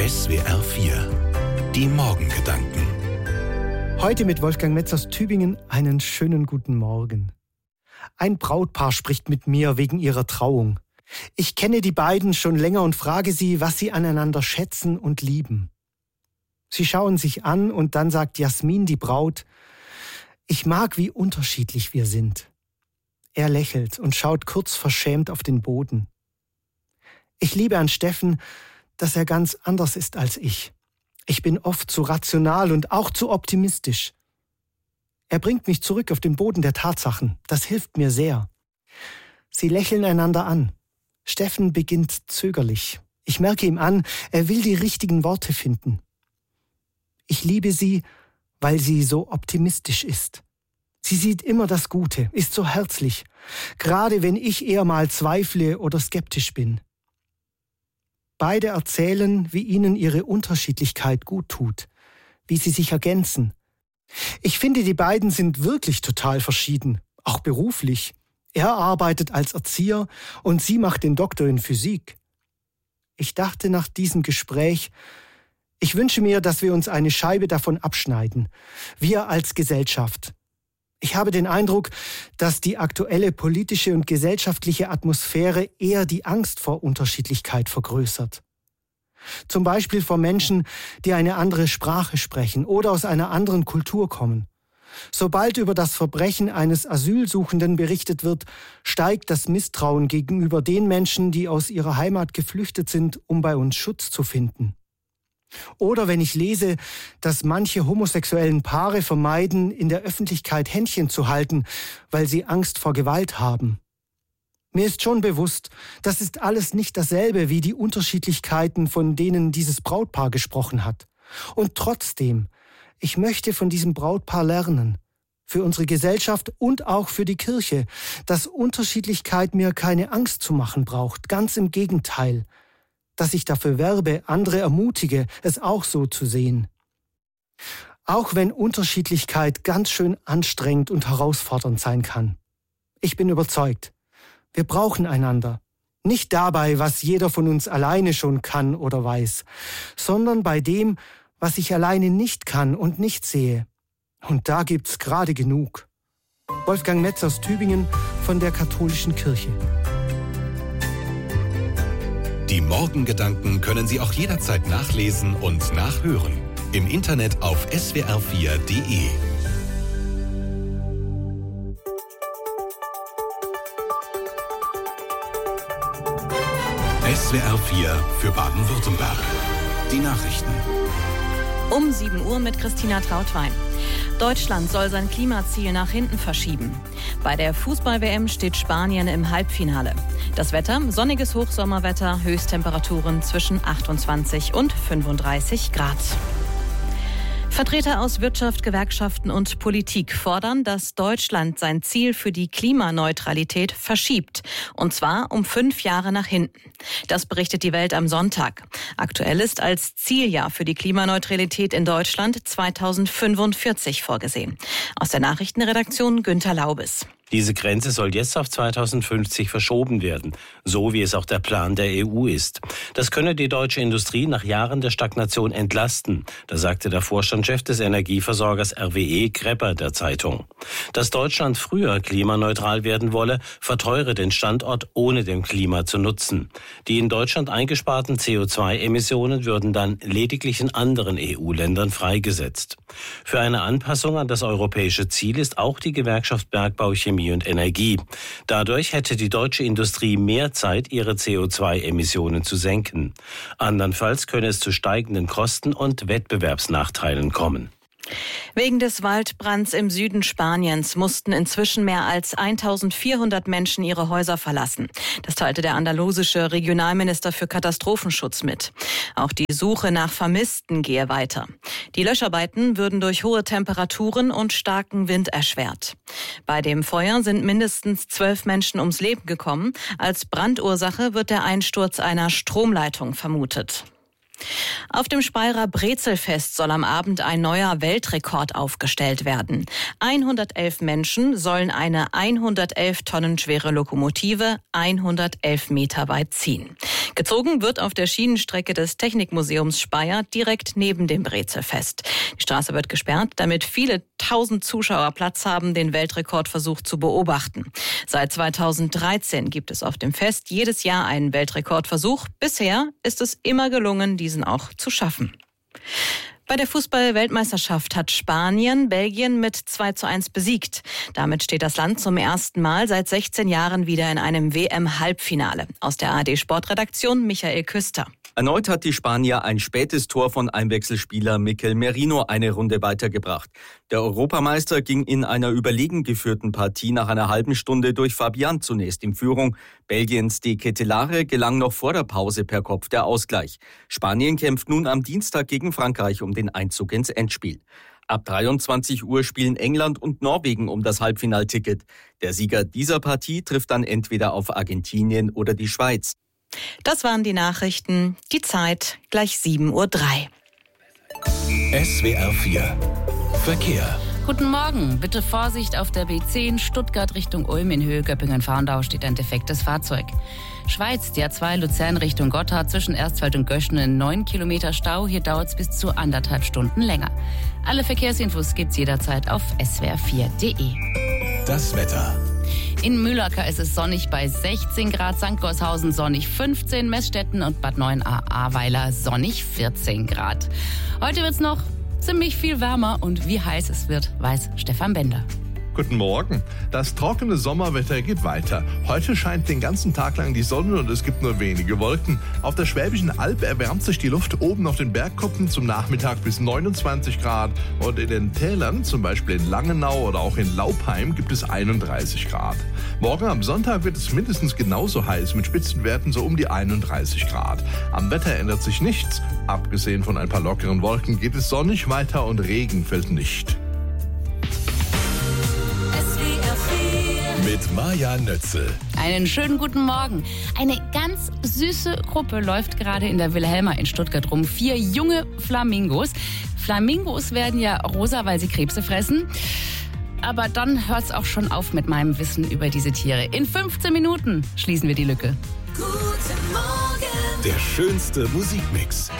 SWR 4. Die Morgengedanken. Heute mit Wolfgang Metz aus Tübingen einen schönen guten Morgen. Ein Brautpaar spricht mit mir wegen ihrer Trauung. Ich kenne die beiden schon länger und frage sie, was sie aneinander schätzen und lieben. Sie schauen sich an und dann sagt Jasmin, die Braut: Ich mag, wie unterschiedlich wir sind. Er lächelt und schaut kurz verschämt auf den Boden. Ich liebe an Steffen, dass er ganz anders ist als ich. Ich bin oft zu rational und auch zu optimistisch. Er bringt mich zurück auf den Boden der Tatsachen. Das hilft mir sehr. Sie lächeln einander an. Steffen beginnt zögerlich. Ich merke ihm an, er will die richtigen Worte finden. Ich liebe sie, weil sie so optimistisch ist. Sie sieht immer das Gute, ist so herzlich, gerade wenn ich eher mal zweifle oder skeptisch bin. Beide erzählen, wie ihnen ihre Unterschiedlichkeit gut tut, wie sie sich ergänzen. Ich finde, die beiden sind wirklich total verschieden, auch beruflich. Er arbeitet als Erzieher und sie macht den Doktor in Physik. Ich dachte nach diesem Gespräch, ich wünsche mir, dass wir uns eine Scheibe davon abschneiden, wir als Gesellschaft. Ich habe den Eindruck, dass die aktuelle politische und gesellschaftliche Atmosphäre eher die Angst vor Unterschiedlichkeit vergrößert. Zum Beispiel vor Menschen, die eine andere Sprache sprechen oder aus einer anderen Kultur kommen. Sobald über das Verbrechen eines Asylsuchenden berichtet wird, steigt das Misstrauen gegenüber den Menschen, die aus ihrer Heimat geflüchtet sind, um bei uns Schutz zu finden. Oder wenn ich lese, dass manche homosexuellen Paare vermeiden, in der Öffentlichkeit Händchen zu halten, weil sie Angst vor Gewalt haben. Mir ist schon bewusst, das ist alles nicht dasselbe wie die Unterschiedlichkeiten, von denen dieses Brautpaar gesprochen hat. Und trotzdem, ich möchte von diesem Brautpaar lernen, für unsere Gesellschaft und auch für die Kirche, dass Unterschiedlichkeit mir keine Angst zu machen braucht, ganz im Gegenteil. Dass ich dafür werbe, andere ermutige, es auch so zu sehen. Auch wenn Unterschiedlichkeit ganz schön anstrengend und herausfordernd sein kann. Ich bin überzeugt, wir brauchen einander. Nicht dabei, was jeder von uns alleine schon kann oder weiß, sondern bei dem, was ich alleine nicht kann und nicht sehe. Und da gibt's gerade genug. Wolfgang Metz aus Tübingen von der Katholischen Kirche. Die Morgengedanken können Sie auch jederzeit nachlesen und nachhören. Im Internet auf swr4.de. SWR 4 für Baden-Württemberg. Die Nachrichten. Um 7 Uhr mit Christina Trautwein. Deutschland soll sein Klimaziel nach hinten verschieben. Bei der Fußball-WM steht Spanien im Halbfinale. Das Wetter: sonniges Hochsommerwetter, Höchsttemperaturen zwischen 28 und 35 Grad. Vertreter aus Wirtschaft, Gewerkschaften und Politik fordern, dass Deutschland sein Ziel für die Klimaneutralität verschiebt. Und zwar um 5 Jahre nach hinten. Das berichtet die Welt am Sonntag. Aktuell ist als Zieljahr für die Klimaneutralität in Deutschland 2045 vorgesehen. Aus der Nachrichtenredaktion Günther Laubes. Diese Grenze soll jetzt auf 2050 verschoben werden, so wie es auch der Plan der EU ist. Das könne die deutsche Industrie nach Jahren der Stagnation entlasten, das sagte der Vorstandschef des Energieversorgers RWE Grepper der Zeitung. Dass Deutschland früher klimaneutral werden wolle, verteure den Standort, ohne dem Klima zu nutzen. Die in Deutschland eingesparten CO2-Emissionen würden dann lediglich in anderen EU-Ländern freigesetzt. Für eine Anpassung an das europäische Ziel ist auch die Gewerkschaft Bergbau, Chemie und Energie. Dadurch hätte die deutsche Industrie mehr Zeit, ihre CO2-Emissionen zu senken. Andernfalls könne es zu steigenden Kosten und Wettbewerbsnachteilen kommen. Wegen des Waldbrands im Süden Spaniens mussten inzwischen mehr als 1400 Menschen ihre Häuser verlassen. Das teilte der andalusische Regionalminister für Katastrophenschutz mit. Auch die Suche nach Vermissten gehe weiter. Die Löscharbeiten würden durch hohe Temperaturen und starken Wind erschwert. Bei dem Feuer sind mindestens 12 Menschen ums Leben gekommen. Als Brandursache wird der Einsturz einer Stromleitung vermutet. Auf dem Speyerer Brezelfest soll am Abend ein neuer Weltrekord aufgestellt werden. 111 Menschen sollen eine 111 Tonnen schwere Lokomotive 111 Meter weit ziehen. Gezogen wird auf der Schienenstrecke des Technikmuseums Speyer direkt neben dem Brezelfest. Die Straße wird gesperrt, damit viele 1000 Zuschauer Platz haben, den Weltrekordversuch zu beobachten. Seit 2013 gibt es auf dem Fest jedes Jahr einen Weltrekordversuch. Bisher ist es immer gelungen, diesen auch zu schaffen. Bei der Fußball-Weltmeisterschaft hat Spanien Belgien mit 2:1 besiegt. Damit steht das Land zum ersten Mal seit 16 Jahren wieder in einem WM-Halbfinale. Aus der ARD-Sportredaktion Michael Küster. Erneut hat die Spanier ein spätes Tor von Einwechselspieler Mikel Merino eine Runde weitergebracht. Der Europameister ging in einer überlegen geführten Partie nach einer halben Stunde durch Fabian zunächst in Führung. Belgiens De Ketelaere gelang noch vor der Pause per Kopf der Ausgleich. Spanien kämpft nun am Dienstag gegen Frankreich um den Einzug ins Endspiel. Ab 23 Uhr spielen England und Norwegen um das Halbfinalticket. Der Sieger dieser Partie trifft dann entweder auf Argentinien oder die Schweiz. Das waren die Nachrichten. Die Zeit gleich 7:03 Uhr. SWR 4 Verkehr. Guten Morgen. Bitte Vorsicht auf der B10 Stuttgart Richtung Ulm in Höhe Göppingen-Farndau steht ein defektes Fahrzeug. Schweiz, die A2 Luzern Richtung Gotthard zwischen Erstfeld und Göschenen 9 Kilometer Stau. Hier dauert es bis zu 1,5 Stunden länger. Alle Verkehrsinfos gibt's jederzeit auf swr4.de. Das Wetter. In Mühlacker ist es sonnig bei 16 Grad, St. Gorshausen sonnig 15, Meßstetten und Bad 9a Ahrweiler sonnig 14 Grad. Heute wird's noch ziemlich viel wärmer und wie heiß es wird, weiß Stefan Bender. Guten Morgen. Das trockene Sommerwetter geht weiter. Heute scheint den ganzen Tag lang die Sonne und es gibt nur wenige Wolken. Auf der Schwäbischen Alb erwärmt sich die Luft oben auf den Bergkuppen zum Nachmittag bis 29 Grad. Und in den Tälern, zum Beispiel in Langenau oder auch in Laupheim, gibt es 31 Grad. Morgen am Sonntag wird es mindestens genauso heiß, mit Spitzenwerten so um die 31 Grad. Am Wetter ändert sich nichts. Abgesehen von ein paar lockeren Wolken geht es sonnig weiter und Regen fällt nicht. Mit Maja Nötzel. Einen schönen guten Morgen. Eine ganz süße Gruppe läuft gerade in der Wilhelma in Stuttgart rum. 4 junge Flamingos. Flamingos werden ja rosa, weil sie Krebse fressen. Aber dann hört es auch schon auf mit meinem Wissen über diese Tiere. In 15 Minuten schließen wir die Lücke. Guten Morgen. Der schönste Musikmix.